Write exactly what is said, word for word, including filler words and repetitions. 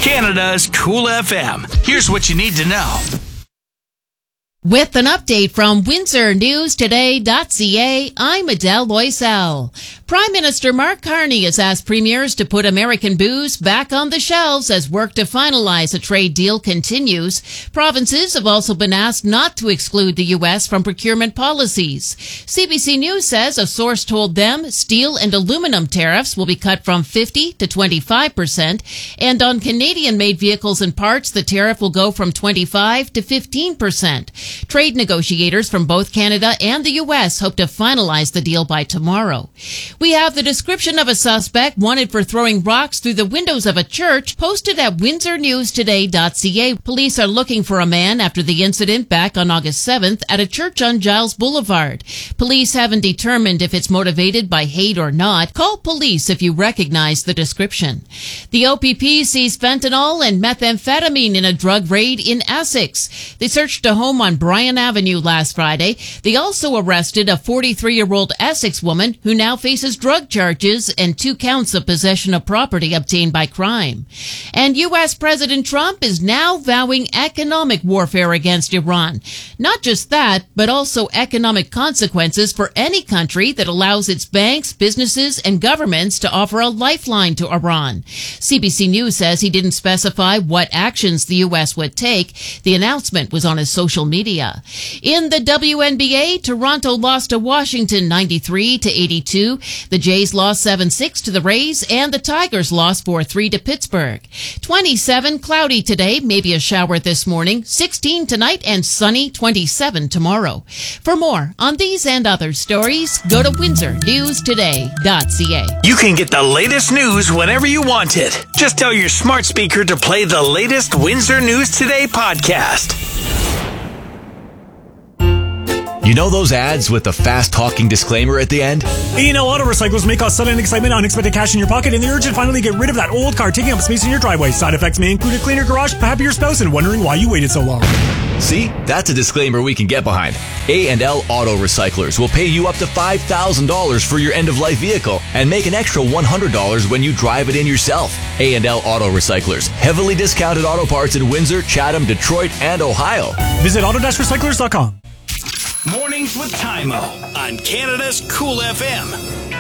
Canada's Cool F M. Here's what you need to know. With an update from Windsor News Today dot C A, I'm Adele Loisel. Prime Minister Mark Carney has asked premiers to put American booze back on the shelves as work to finalize a trade deal continues. Provinces have also been asked not to exclude the U S from procurement policies. C B C News says a source told them steel and aluminum tariffs will be cut from fifty to twenty-five percent, and on Canadian-made vehicles and parts, the tariff will go from twenty-five to fifteen percent. Trade negotiators from both Canada and the U S hope to finalize the deal by tomorrow. We have the description of a suspect wanted for throwing rocks through the windows of a church posted at Windsor News Today dot C A. Police are looking for a man after the incident back on August seventh at a church on Giles Boulevard. Police haven't determined if it's motivated by hate or not. Call police if you recognize the description. The O P P seized fentanyl and methamphetamine in a drug raid in Essex. They searched a home on Bryan Avenue last Friday. They also arrested a forty-three-year-old Essex woman who now faces drug charges and two counts of possession of property obtained by crime. And U S President Trump is now vowing economic warfare against Iran. Not just that, but also economic consequences for any country that allows its banks, businesses, and governments to offer a lifeline to Iran. C B C News says he didn't specify what actions the U S would take. The announcement was on his social media. In the W N B A, Toronto lost to Washington ninety-three to eighty-two. The Jays lost seven six to the Rays, and the Tigers lost four three to Pittsburgh. twenty-seven, cloudy today, maybe a shower this morning. sixteen tonight, and sunny twenty-seven tomorrow. For more on these and other stories, go to Windsor News Today dot C A. You can get the latest news whenever you want it. Just tell your smart speaker to play the latest Windsor News Today podcast. You know those ads with the fast-talking disclaimer at the end? A and L Auto Recyclers may cause sudden excitement, unexpected cash in your pocket, and the urge to finally get rid of that old car taking up space in your driveway. Side effects may include a cleaner garage, a happier spouse, and wondering why you waited so long. See? That's a disclaimer we can get behind. A and L Auto Recyclers will pay you up to five thousand dollars for your end-of-life vehicle and make an extra one hundred dollars when you drive it in yourself. A and L Auto Recyclers. Heavily discounted auto parts in Windsor, Chatham, Detroit, and Ohio. Visit auto dash recyclers dot com. Mornings with Tymo on Canada's Cool F M.